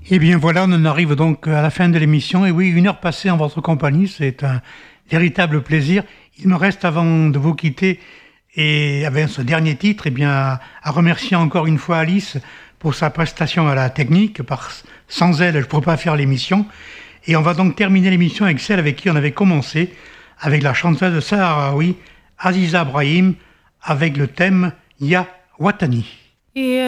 Et bien voilà, on en arrive donc à la fin de l'émission. Et oui, 1 heure passée en votre compagnie, c'est un véritable plaisir. Il me reste, avant de vous quitter, et avec ce dernier titre, eh bien, à remercier encore une fois Alice pour sa prestation à la technique. Sans elle, je ne pourrais pas faire l'émission. Et on va donc terminer l'émission avec celle avec qui on avait commencé, avec la chanteuse sahraoui Aziza Brahim, avec le thème Ya Watani.